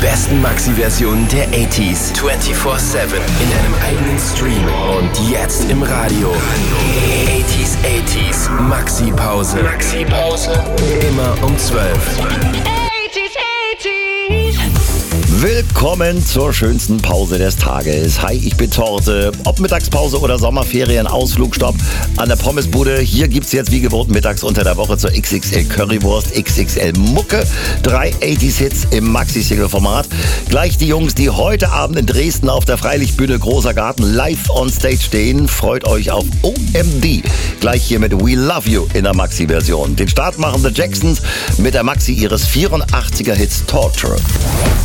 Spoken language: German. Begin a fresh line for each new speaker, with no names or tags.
besten Maxi-Versionen der 80s 24/7 in deinem eigenen Stream und jetzt im Radio. 80s Maxi-Pause. Immer um 12.
Willkommen zur schönsten Pause des Tages. Hi, ich bin Torte. Ob Mittagspause oder Sommerferien, Ausflugstopp an der Pommesbude. Hier gibt's jetzt wie gewohnt mittags unter der Woche zur XXL Currywurst, XXL Mucke. 3 80s-Hits im Maxi-Single-Format. Gleich die Jungs, die heute Abend in Dresden auf der Freilichtbühne Großer Garten live on stage stehen. Freut euch auf OMD. Gleich hier mit We Love You in der Maxi-Version. Den Start machen The Jacksons mit der Maxi ihres 84er-Hits Torture.